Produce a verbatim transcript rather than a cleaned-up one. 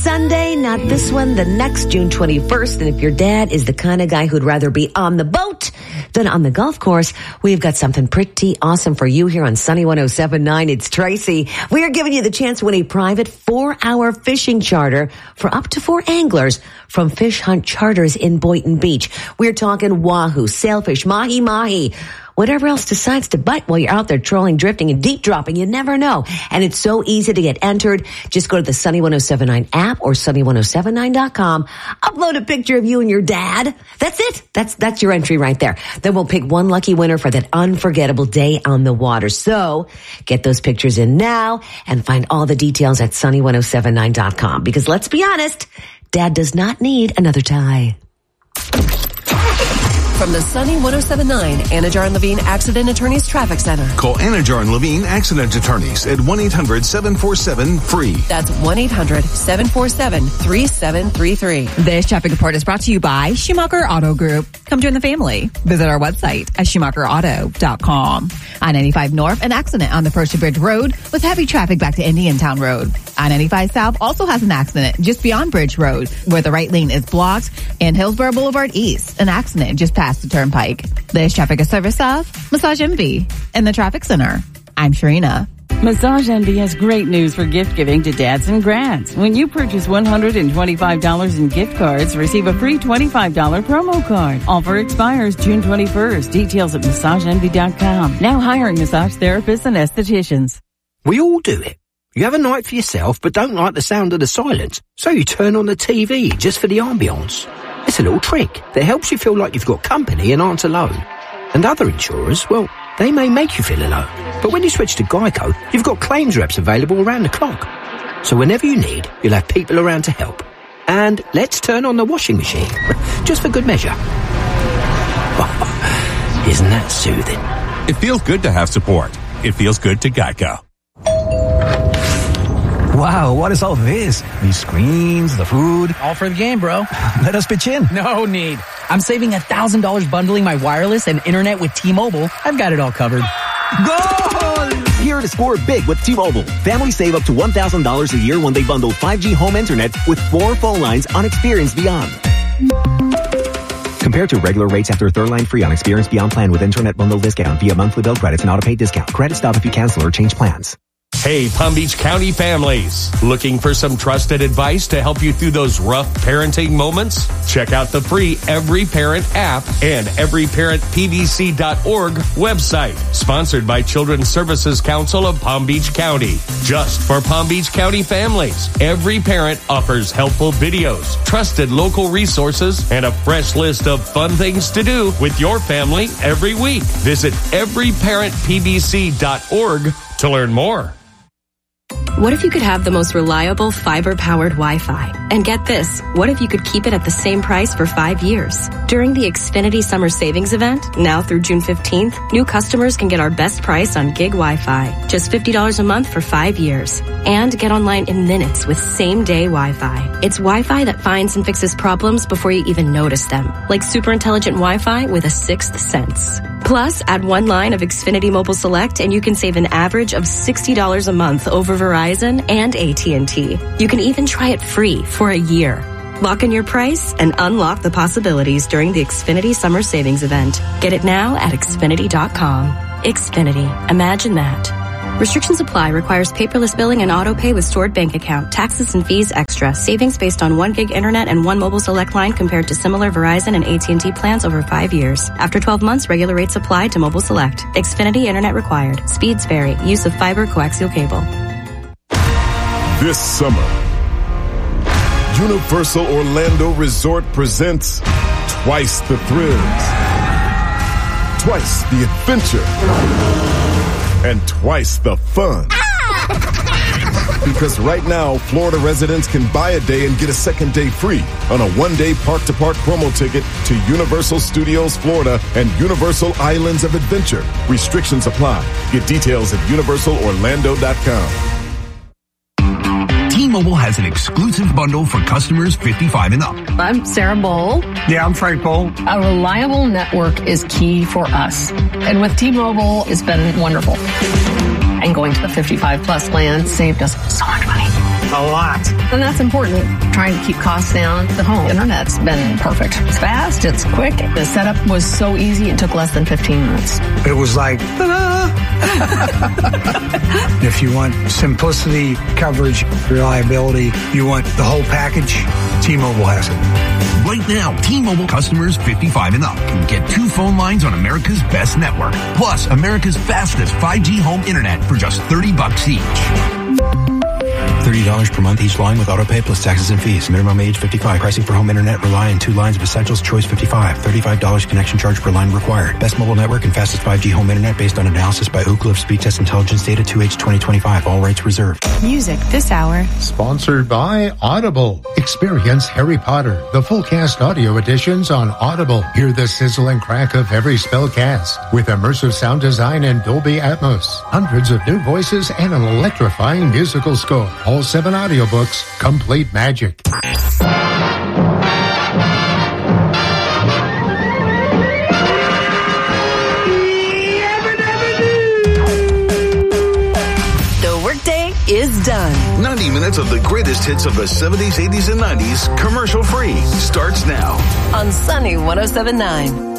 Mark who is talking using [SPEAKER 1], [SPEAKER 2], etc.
[SPEAKER 1] Sunday, not this one, the next June twenty-first. And if your dad is the kind of guy who'd rather be on the boat than on the golf course, we've got something pretty awesome for you here on Sunny one oh seven point nine. It's Tracy. We are giving you the chance to win a private four-hour fishing charter for up to four anglers from Fish Hunt Charters in Boynton Beach. We're talking wahoo, sailfish, mahi-mahi, whatever else decides to bite while you're out there trolling, drifting, and deep dropping. You never know. And it's so easy to get entered. Just go to the Sunny one oh seven point nine app or sunny one oh seven nine dot com. Upload a picture of you and your dad. That's it. That's that's your entry right there. Then we'll pick one lucky winner for that unforgettable day on the water. So get those pictures in now and find all the details at sunny one oh seven nine dot com. Because let's be honest, Dad does not need another tie.
[SPEAKER 2] From the Sunny one oh seven point nine Anajar and Levine Accident Attorneys Traffic Center.
[SPEAKER 3] Call Anajar and Levine Accident Attorneys at one eight hundred seven four seven free.
[SPEAKER 2] That's one eight hundred seven four seven three seven three three.
[SPEAKER 4] This traffic report is brought to you by Schumacher Auto Group. Come join the family. Visit our website at schumacher auto dot com. I ninety-five North, an accident on the Pershing Bridge Road with heavy traffic back to Indiantown Road. I ninety-five South also has an accident just beyond Bridge Road where the right lane is blocked. And Hillsborough Boulevard East, an accident just past the Turnpike. This traffic is service of Massage Envy in the Traffic Center. I'm Sharina.
[SPEAKER 5] Massage Envy has great news for gift giving to dads and grads. When you purchase one hundred twenty-five dollars in gift cards, receive a free twenty-five dollars promo card. Offer expires June twenty-first. Details at massage envy dot com. Now hiring massage therapists and estheticians.
[SPEAKER 6] We all do it. You have a night for yourself but don't like the sound of the silence, so you turn on the T V just for the ambience. It's a little trick that helps you feel like you've got company and aren't alone. And other insurers, well, they may make you feel alone. But when you switch to Geico, you've got claims reps available around the clock. So whenever you need, you'll have people around to help. And let's turn on the washing machine, just for good measure. Isn't that soothing?
[SPEAKER 7] It feels good to have support. It feels good to Geico.
[SPEAKER 8] Wow, what is all this? These screens, the food.
[SPEAKER 9] All for the game, bro.
[SPEAKER 8] Let us pitch in.
[SPEAKER 9] No need. I'm saving one thousand dollars bundling my wireless and internet with T-Mobile. I've got it all covered.
[SPEAKER 8] Goal!
[SPEAKER 10] Here to score big with T-Mobile. Families save up to one thousand dollars a year when they bundle five G home internet with four phone lines on Experience Beyond. Compared to regular rates after third line free on Experience Beyond plan with internet bundle discount via monthly bill credits and auto-pay discount. Credits stop if you cancel or change plans.
[SPEAKER 7] Hey, Palm Beach County families. Looking for some trusted advice to help you through those rough parenting moments? Check out the free Every Parent app and every parent p b c dot org website. Sponsored by Children's Services Council of Palm Beach County. Just for Palm Beach County families, Every Parent offers helpful videos, trusted local resources, and a fresh list of fun things to do with your family every week. Visit every parent p b c dot org to learn more.
[SPEAKER 2] What if you could have the most reliable fiber-powered Wi-Fi? And get this, what if you could keep it at the same price for five years? During the Xfinity Summer Savings Event, now through June fifteenth, new customers can get our best price on gig Wi-Fi. Just fifty dollars a month for five years. And get online in minutes with same-day Wi-Fi. It's Wi-Fi that finds and fixes problems before you even notice them. Like super intelligent Wi-Fi with a sixth sense. Plus, add one line of Xfinity Mobile Select and you can save an average of sixty dollars a month over Verizon and A T and T. You can even try it free for a year. Lock in your price and unlock the possibilities during the Xfinity Summer Savings Event. Get it now at Xfinity dot com. Xfinity. Imagine that. Restrictions apply. Requires paperless billing and auto pay with stored bank account. Taxes and fees extra. Savings based on one gig internet and one mobile select line compared to similar Verizon and A T and T plans over five years. After twelve months, regular rates apply to mobile select. Xfinity internet required. Speeds vary. Use of fiber coaxial cable.
[SPEAKER 11] This summer, Universal Orlando Resort presents twice the thrills, twice the adventure, and twice the fun. Because right now, Florida residents can buy a day and get a second day free on a one-day park-to-park promo ticket to Universal Studios Florida and Universal Islands of Adventure. Restrictions apply. Get details at universal orlando dot com.
[SPEAKER 12] T-Mobile has an exclusive bundle for customers fifty-five and up.
[SPEAKER 13] I'm Sarah Bowl.
[SPEAKER 14] Yeah, I'm Frank Bowl.
[SPEAKER 13] A reliable network is key for us. And with T-Mobile, it's been wonderful. And going to the fifty-five plus plan saved us so much money.
[SPEAKER 14] a lot.
[SPEAKER 13] And that's important, trying to keep costs down. The home internet's been perfect. It's fast, it's quick. The setup was so easy, it took less than fifteen minutes.
[SPEAKER 14] It was like, ta-da! If you want simplicity, coverage, reliability, you want the whole package, T-Mobile has it.
[SPEAKER 12] Right now, T-Mobile customers fifty-five and up can get two phone lines on America's best network, plus America's fastest five G home internet for just thirty bucks each.
[SPEAKER 15] thirty dollars per month each line with autopay plus taxes and fees. Minimum age fifty-five. Pricing for home internet rely on two lines of Essentials. Choice fifty-five. thirty-five dollars connection charge per line required. Best mobile network and fastest five G home internet based on analysis by Ookla of Speed Test Intelligence Data two H twenty twenty-five. All rights reserved.
[SPEAKER 16] Music this hour.
[SPEAKER 17] Sponsored by Audible. Experience Harry Potter, the full cast audio editions on Audible. Hear the sizzle and crack of every spell cast with immersive sound design and Dolby Atmos. Hundreds of new voices and an electrifying musical score. All seven audiobooks, complete magic.
[SPEAKER 16] The workday is done.
[SPEAKER 3] ninety minutes of the greatest hits of the seventies, eighties, and nineties, commercial free, starts now.
[SPEAKER 16] On Sunny one oh seven point nine.